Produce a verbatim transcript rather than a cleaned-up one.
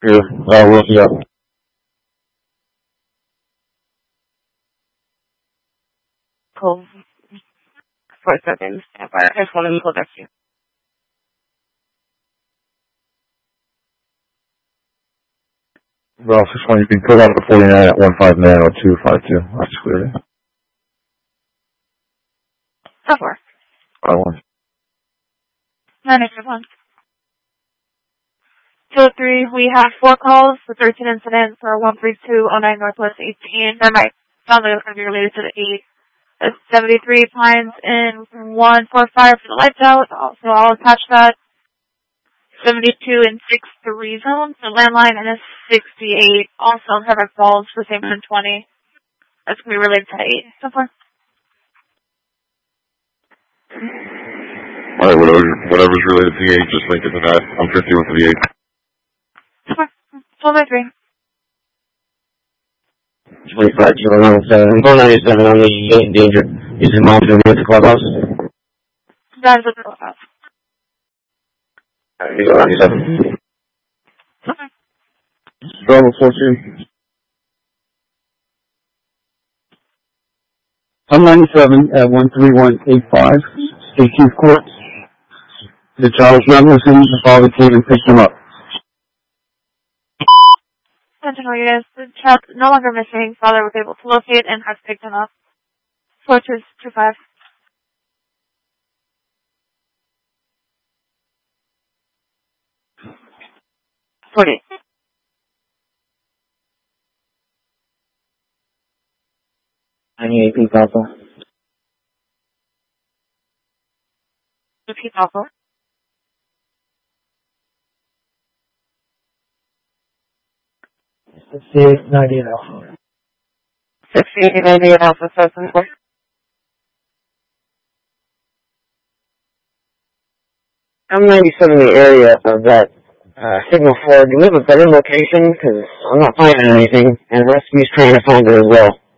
Here, uh, we'll see you. Cool. For a second. I just want to pull back to you. Well, this one you can put out the forty-nine at one five nine or two five two. That's clear. So far. I want. nine eight one. two oh three, we have four calls for thirteen incidents for one three two oh nine Northwest eighteen. That might sound like it's going to be related to the eight. That's seventy-three Pines in one four five for the lights out. So I'll attach that. seventy-two and six three zones, the landline, and a sixty-eight. Also, Trevor Falls for same in twenty. That's going to be related to eight. So far. Alright, whatever, whatever's related to the eight, just link it to that. I'm fifty with the eight. So far. twelve by three. twenty-five, zero nine seven, four ninety-seven on the eight in danger. Is it monitoring at the clubhouse? That is at the clubhouse. zero nine seven. Okay. Bravo fourteen. one ninety-seven at one three one eight five, State Chief Court. The child was not listening, the father came and picked him up. Sentinel units, the child no longer missing. Father was able to locate and has picked him up. Fortress two five. Forty. ninety-eight P Alpha. Repeat Alpha. sixty-eight ninety-eight Alpha. sixty-eight ninety-eight Alpha, Southern Court. I'm ninety-seven in the area of that uh, signal four. Do we have a better location? Because I'm not finding anything, and rescue's trying to find her as well.